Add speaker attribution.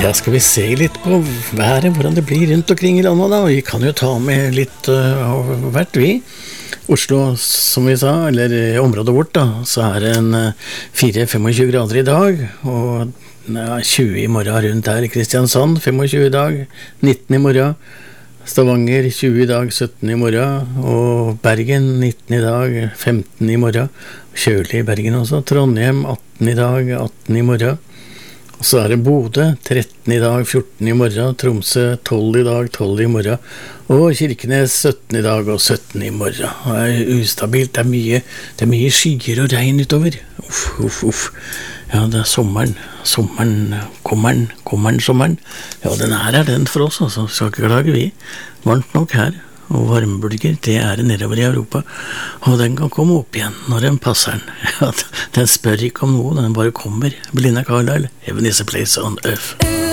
Speaker 1: Da skal vi se litt på været, hvordan det blir rundt omkring i landet da. Vi kan jo ta med litt av hvert vi. Oslo, som vi sa, eller området vårt da, så det en 4-25 grader i dag, og 20 i morgen rundt her. Kristiansand 25 i dag, 19 i morgen. Stavanger 20 i dag, 17 i morgen. Og Bergen 19 i dag, 15 i morgen. Kjølig i Bergen også. Trondheim 18 i dag, 18 i morgen. Og så det Bodø 13 i dag, 14 i morgen. Tromsø 12 i dag, 12 i morgen. Og Kirkenes 17 i dag og 17 i morgen. Det ustabilt, det mye skyer og regn utover. Uff. Ja, det sommeren. Sommeren. Ja, den den for oss, altså. Skal ikke klage vi. Varmt nok her. Og varmbølger, det det nedover i Europa. Og den kan komme opp igjen når den passer den. Ja, den spør ikke om noe, den bare kommer. Belinda Carlisle, Heaven is a place on earth.